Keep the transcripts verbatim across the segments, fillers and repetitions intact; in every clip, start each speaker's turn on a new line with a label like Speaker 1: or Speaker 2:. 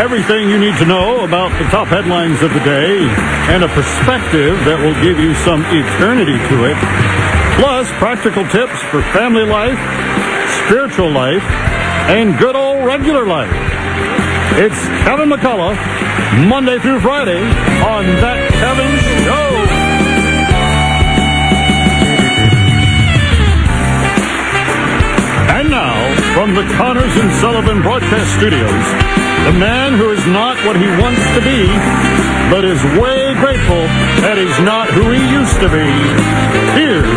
Speaker 1: Everything you need to know about the top headlines of the day and a perspective that will give you some eternity to it. Plus, practical tips for family life, spiritual life, and good old regular life. It's Kevin McCullough, Monday through Friday on That Kevin Show. And now, from the Connors and Sullivan Broadcast Studios, the man who is not what he wants to be, but is way grateful that he's not who he used to be. Here's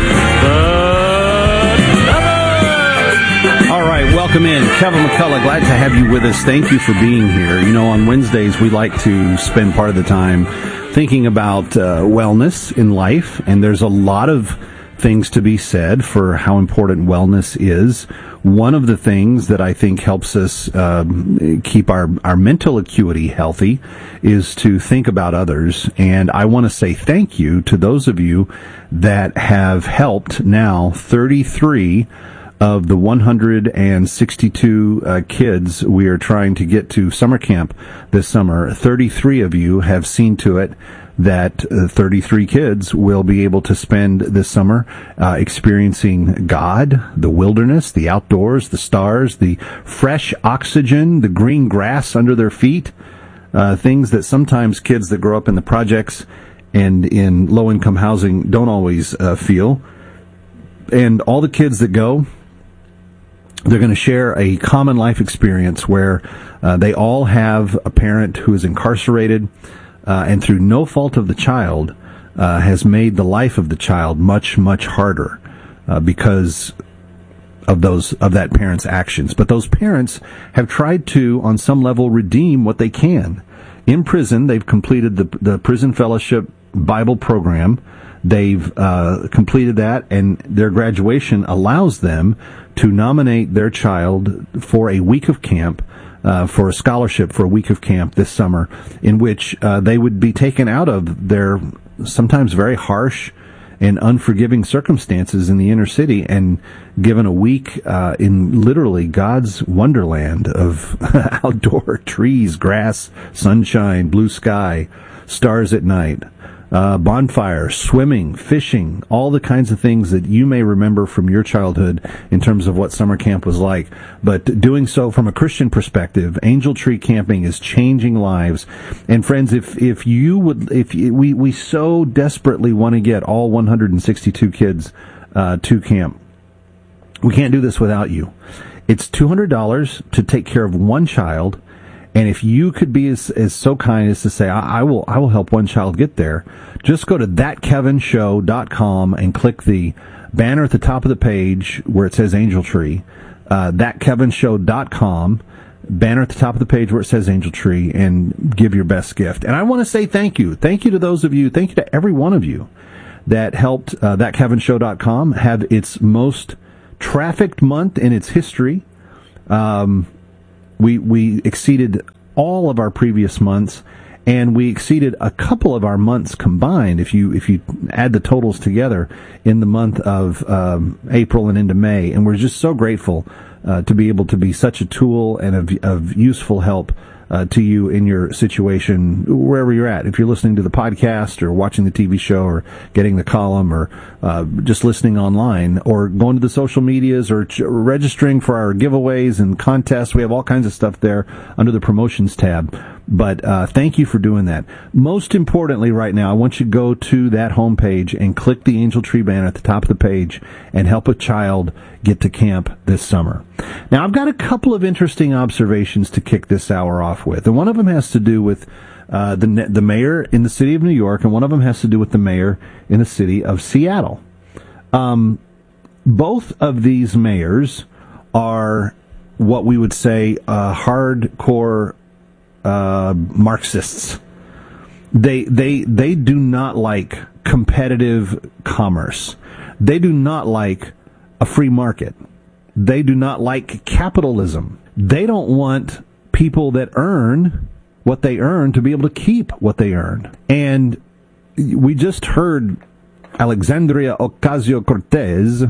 Speaker 1: the Kevin!
Speaker 2: All right, welcome in. Kevin McCullough, glad to have you with us. Thank you for being here. You know, on Wednesdays, we like to spend part of the time thinking about uh, wellness in life, and there's a lot of things to be said for how important wellness is. One of the things that I think helps us um, keep our, our mental acuity healthy is to think about others. And I want to say thank you to those of you that have helped now thirty-three of the one hundred sixty-two uh, kids we are trying to get to summer camp this summer. thirty-three of you have seen to it that uh, thirty-three kids will be able to spend this summer uh, experiencing God, the wilderness, the outdoors, the stars, the fresh oxygen, the green grass under their feet, uh, things that sometimes kids that grow up in the projects and in low-income housing don't always uh, feel. And all the kids that go, they're going to share a common life experience where uh, they all have a parent who is incarcerated, Uh, and through no fault of the child, uh, has made the life of the child much, much harder uh, because of those of that parent's actions. But those parents have tried to, on some level, redeem what they can. In prison, they've completed the the Prison Fellowship Bible program. They've uh, completed that, and their graduation allows them to nominate their child for a week of camp. Uh, for a scholarship for a week of camp this summer, in which uh, they would be taken out of their sometimes very harsh and unforgiving circumstances in the inner city and given a week uh, in literally God's wonderland of outdoor trees, grass, sunshine, blue sky, stars at night, uh, bonfire, swimming, fishing, all the kinds of things that you may remember from your childhood in terms of what summer camp was like. But doing so from a Christian perspective, Angel Tree Camping is changing lives. And friends, if if you would, if you, we we so desperately want to get all one hundred sixty-two kids uh, to camp, we can't do this without you. It's two hundred dollars to take care of one child. And if you could be as, as so kind as to say, I, I will I will help one child get there, just go to that kevin show dot com and click the banner at the top of the page where it says Angel Tree, uh, that kevin show dot com, banner at the top of the page where it says Angel Tree, and give your best gift. And I want to say thank you. Thank you to those of you, thank you to every one of you that helped uh, that kevin show dot com have its most trafficked month in its history. Um... We we exceeded all of our previous months, and we exceeded a couple of our months combined. If you if you add the totals together in the month of um, April and into May, and we're just so grateful uh, to be able to be such a tool and of, of useful help uh, to you in your situation, wherever you're at. If you're listening to the podcast or watching the T V show or getting the column or uh, just listening online or going to the social medias or ch- registering for our giveaways and contests, we have all kinds of stuff there under the promotions tab. But uh, thank you for doing that. Most importantly right now, I want you to go to that homepage and click the Angel Tree banner at the top of the page and help a child get to camp this summer. Now, I've got a couple of interesting observations to kick this hour off with. And one of them has to do with uh, the the mayor in the city of New York, and one of them has to do with the mayor in the city of Seattle. Um, both of these mayors are what we would say uh, hardcore Uh, Marxists. They they they do not like competitive commerce. They do not like a free market. They do not like capitalism. They don't want people that earn what they earn to be able to keep what they earn. And we just heard Alexandria Ocasio-Cortez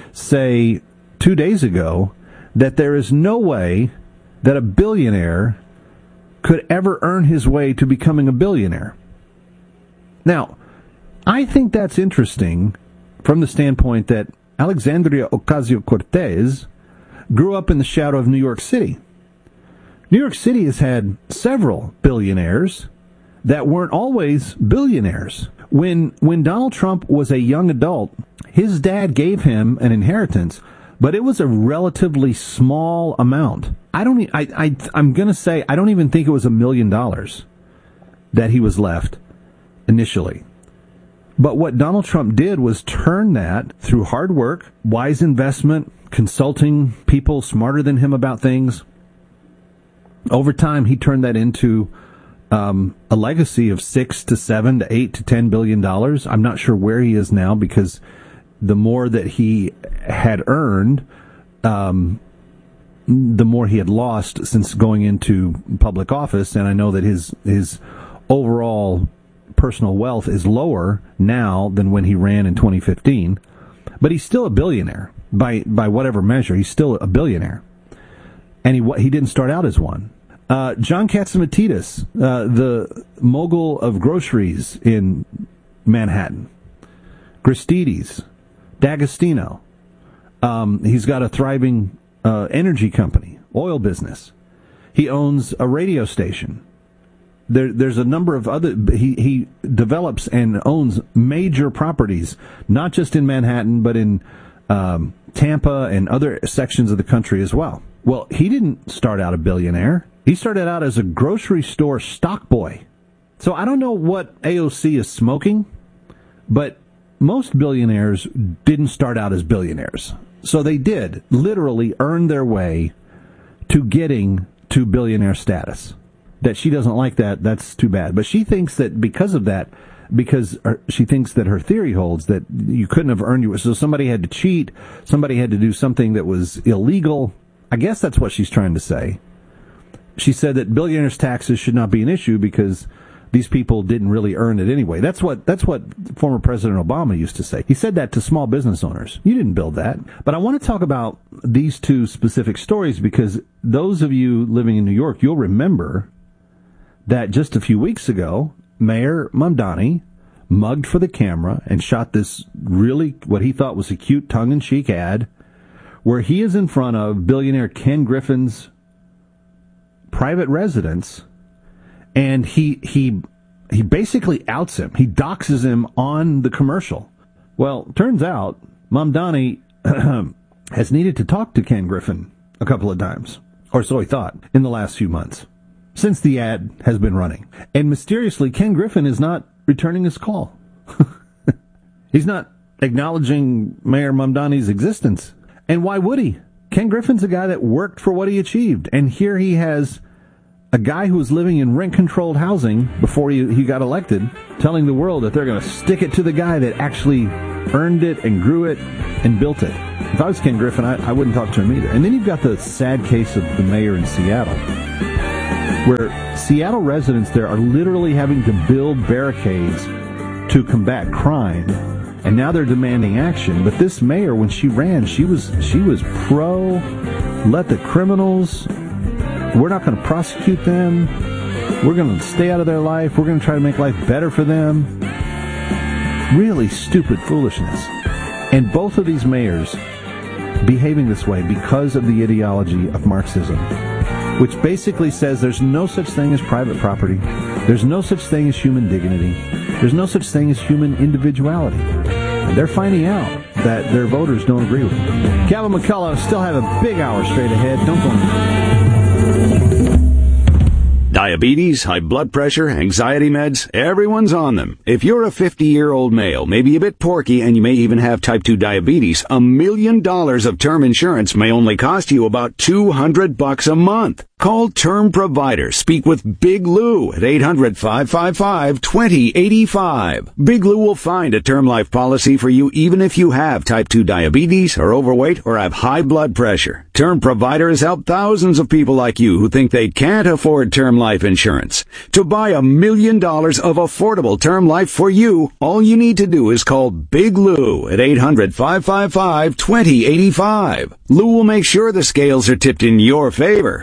Speaker 2: say two days ago that there is no way that a billionaire could ever earn his way to becoming a billionaire. Now, I think that's interesting from the standpoint that Alexandria Ocasio-Cortez grew up in the shadow of New York City. New York City has had several billionaires that weren't always billionaires. When when Donald Trump was a young adult, his dad gave him an inheritance, but it was a relatively small amount. I don't. I, I I'm gonna say I don't even think it was a million dollars that he was left initially. But what Donald Trump did was turn that through hard work, wise investment, consulting people smarter than him about things. Over time, he turned that into um, a legacy of six to seven to eight to ten billion dollars. I'm not sure where he is now because the more that he had earned, um, the more he had lost since going into public office. And I know that his his overall personal wealth is lower now than when he ran in twenty fifteen. But he's still a billionaire by by whatever measure. He's still a billionaire, and he he didn't start out as one. Uh, John Catsimatidis, uh, the mogul of groceries in Manhattan, Gristedes, D'Agostino. Um, he's got a thriving uh, energy company, oil business. He owns a radio station. There, there's a number of other. He he develops and owns major properties, not just in Manhattan, but in um, Tampa and other sections of the country as well. Well, he didn't start out a billionaire. He started out as a grocery store stock boy. So I don't know what A O C is smoking, but most billionaires didn't start out as billionaires. So they did literally earn their way to getting to billionaire status. That she doesn't like that, that's too bad. But she thinks that because of that, because she thinks that her theory holds that you couldn't have earned you. So somebody had to cheat, somebody had to do something that was illegal. I guess that's what she's trying to say. She said that billionaires' taxes should not be an issue because these people didn't really earn it anyway. That's what that's what former President Obama used to say. He said that to small business owners. You didn't build that. But I want to talk about these two specific stories because those of you living in New York, you'll remember that just a few weeks ago, Mayor Mamdani mugged for the camera and shot this really, what he thought was a cute tongue-in-cheek ad where he is in front of billionaire Ken Griffin's private residence, and he he he basically outs him. He doxes him on the commercial. Well, turns out Mamdani has needed to talk to Ken Griffin a couple of times, or so he thought, in the last few months, since the ad has been running. And mysteriously, Ken Griffin is not returning his call. He's not acknowledging Mayor Mamdani's existence. And why would he? Ken Griffin's a guy that worked for what he achieved. And here he has a guy who was living in rent-controlled housing before he, he got elected, telling the world that they're going to stick it to the guy that actually earned it and grew it and built it. If I was Ken Griffin, I, I wouldn't talk to him either. And then you've got the sad case of the mayor in Seattle, where Seattle residents there are literally having to build barricades to combat crime. And now they're demanding action. But this mayor, when she ran, she was she was pro, let the criminals, we're not going to prosecute them. We're going to stay out of their life. We're going to try to make life better for them. Really stupid foolishness. And both of these mayors behaving this way because of the ideology of Marxism, which basically says there's no such thing as private property. There's no such thing as human dignity. There's no such thing as human individuality. And they're finding out that their voters don't agree with them. Kevin McCullough still have a big hour straight ahead. Don't go anywhere.
Speaker 3: Diabetes, high blood pressure, anxiety meds, everyone's on them. If you're a fifty-year-old male, maybe a bit porky, and you may even have type two diabetes, a million dollars of term insurance may only cost you about two hundred bucks a month. Call Term Provider. Speak with Big Lou at eight hundred, five five five, two zero eight five. Big Lou will find a term life policy for you even if you have type two diabetes, are overweight, or have high blood pressure. Term Provider has helped thousands of people like you who think they can't afford term life insurance. To buy a million dollars of affordable term life for you, all you need to do is call Big Lou at eight hundred, five five five, two zero eight five. Lou will make sure the scales are tipped in your favor. Call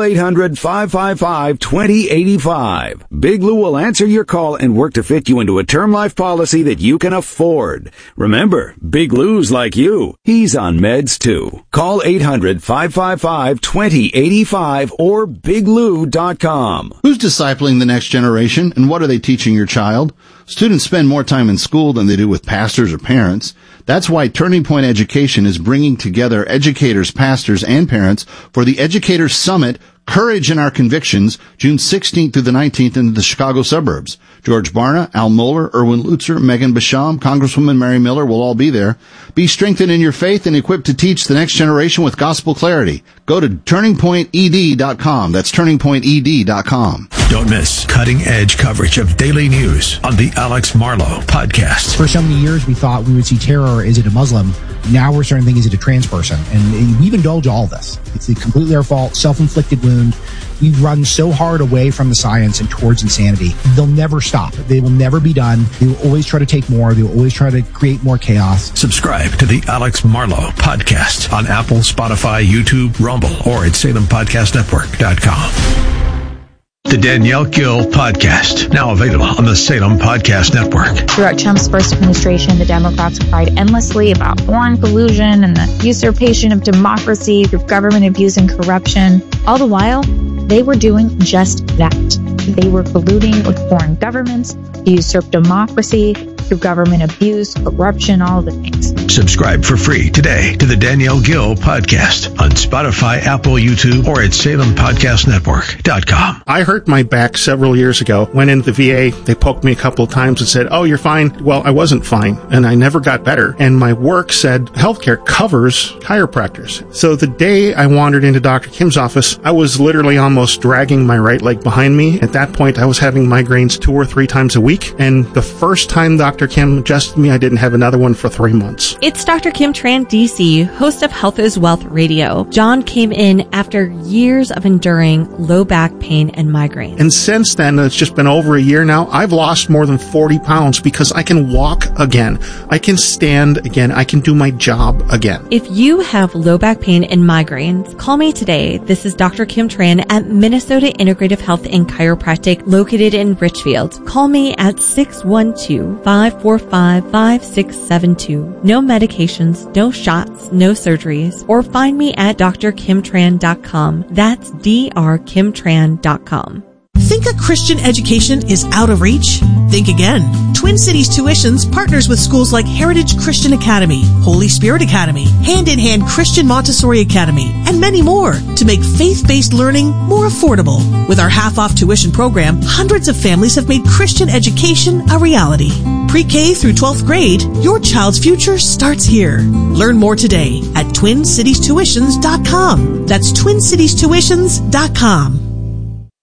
Speaker 3: eight hundred, five five five, two zero eight five. Big Lou will answer your call and work to fit you into a term life policy that you can afford. Remember, Big Lou's like you. He's on meds too. Call eight hundred, five five five, two zero eight five or big lou dot com.
Speaker 4: Who's discipling the next generation, and what are they teaching your child? Students spend more time in school than they do with pastors or parents. That's why Turning Point Education is bringing together educators, pastors, and parents for the Educators Summit, Courage in Our Convictions, June sixteenth through the nineteenth in the Chicago suburbs. George Barna, Al Mohler, Erwin Lutzer, Megan Basham, Congresswoman Mary Miller will all be there. Be strengthened in your faith and equipped to teach the next generation with gospel clarity. Go to turning point e d dot com. That's turning point e d dot com.
Speaker 5: Don't miss cutting-edge coverage of daily news on the Alex Marlow Podcast.
Speaker 6: For so many years, we thought we would see terror. Is it a Muslim? Now we're starting to think, is it a trans person? And we've indulged all this. It's completely our fault, self-inflicted wound. We've run so hard away from the science and towards insanity. They'll never stop. They will never be done. They will always try to take more. They will always try to create more chaos.
Speaker 5: Subscribe to the Alex Marlow Podcast on Apple, Spotify, YouTube, Rumble, or at salem podcast network dot com. The Danielle Gill Podcast, now available on the Salem Podcast Network.
Speaker 7: Throughout Trump's first administration, the Democrats cried endlessly about foreign collusion and the usurpation of democracy through government abuse and corruption. All the while, they were doing just that. They were colluding with foreign governments to usurp democracy through government abuse, corruption, all the things.
Speaker 5: Subscribe for free today to the Danielle Gill Podcast on Spotify, Apple, YouTube, or at salem podcast network dot com.
Speaker 8: I hurt my back several years ago. Went into the V A. They poked me a couple of times and said, oh, you're fine. Well, I wasn't fine, and I never got better. And my work said healthcare covers chiropractors. So the day I wandered into Doctor Kim's office, I was literally almost dragging my right leg behind me. At that point, I was having migraines two or three times a week. And the first time Doctor Kim adjusted me, I didn't have another one for three months.
Speaker 9: It's Doctor Kim Tran, D C, host of Health is Wealth Radio. John came in after years of enduring low back pain and migraine.
Speaker 8: And since then, it's just been over a year now, I've lost more than forty pounds because I can walk again. I can stand again. I can do my job again.
Speaker 9: If you have low back pain and migraines, call me today. This is Doctor Kim Tran at Minnesota Integrative Health and Chiropractic located in Richfield. Call me at six one two, five four five, five six seven two. No medications, no shots, no surgeries, or find me at d r kim tran dot com. That's d r kim tran dot com.
Speaker 10: Think a Christian education is out of reach? Think again. Twin Cities Tuitions partners with schools like Heritage Christian Academy, Holy Spirit Academy, Hand in Hand Christian Montessori Academy, and many more to make faith-based learning more affordable. With our half-off tuition program, hundreds of families have made Christian education a reality. Pre-K through twelfth grade, your child's future starts here. Learn more today at twin cities tuitions dot com. That's twin cities tuitions dot com.